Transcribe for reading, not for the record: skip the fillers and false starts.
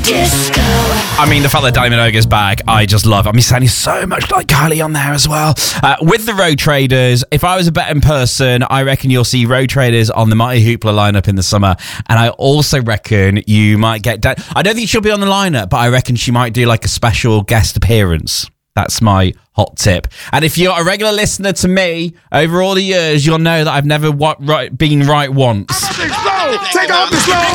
Disco. I mean, the fact that Danny Minogue's back, I just love. I mean, sounding so much like Kylie on there as well. With the Road Traders, if I was a betting person, I reckon you'll see Road Traders on the Mighty Hoopla lineup in the summer. And I also reckon you might get... I don't think she'll be on the lineup, but I reckon she might do like a special guest appearance. That's my hot tip. And if you're a regular listener to me, over all the years, you'll know that I've never been right once. Take off the slow.